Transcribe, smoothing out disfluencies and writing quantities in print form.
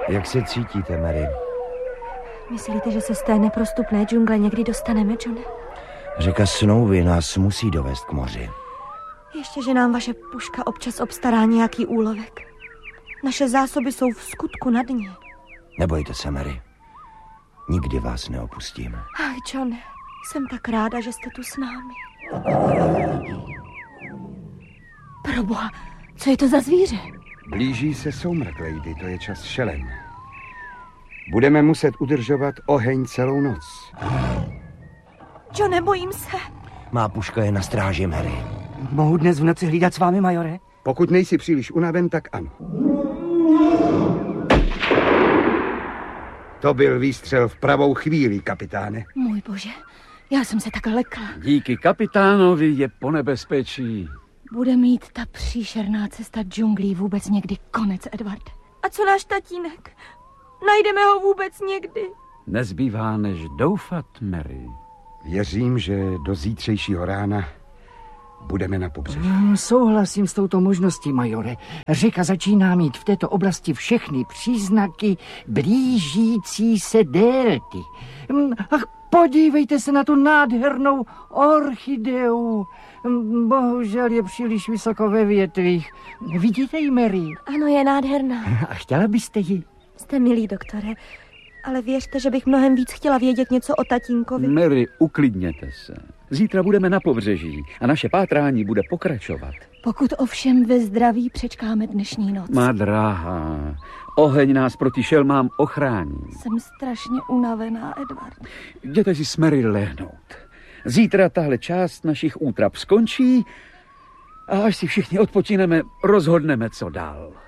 Jak se cítíte, Mary? Myslíte, že se z té neprostupné džungle někdy dostaneme, Johne? Řeka Snowy nás musí dovést k moři. Ještě, že nám vaše puška občas obstará nějaký úlovek. Naše zásoby jsou v skutku na dně. Nebojte se, Mary. Nikdy vás neopustím. Ach, Johne, jsem tak ráda, že jste tu s námi. Proboha, co je to za zvíře? Blíží se soumrak, lady, to je čas šelem. Budeme muset udržovat oheň celou noc. Johne, bojím se. Má puška je na stráži, Mary. Mohu dnes v noci hlídat s vámi, majore? Pokud nejsi příliš unaven, tak ano. To byl výstřel v pravou chvíli, kapitáne. Můj bože, já jsem se tak lekla. Díky kapitánovi je po nebezpečí. Bude mít ta příšerná cesta džunglí vůbec někdy konec, Edward? A co náš tatínek? Najdeme ho vůbec někdy? Nezbývá než doufat, Mary. Věřím, že do zítřejšího rána budeme na pobřeží. Souhlasím s touto možností, majore. Řeka začíná mít v této oblasti všechny příznaky blížící se délky. Ach, podívejte se na tu nádhernou orchideu. Bohužel je příliš vysoko ve větvích. Vidíte ji, Mary? Ano, je nádherná. A chtěla byste ji? Jste milý, doktore, ale věřte, že bych mnohem víc chtěla vědět něco o tatínkovi. Mary, uklidněte se. Zítra budeme na pobřeží a naše pátrání bude pokračovat. Pokud ovšem ve zdraví přečkáme dnešní noc. Má dráha, oheň nás proti šelmám ochrání. Jsem strašně unavená, Edward. Jděte si s Mary lehnout. Zítra tahle část našich útrap skončí a až si všichni odpočineme, rozhodneme, co dál.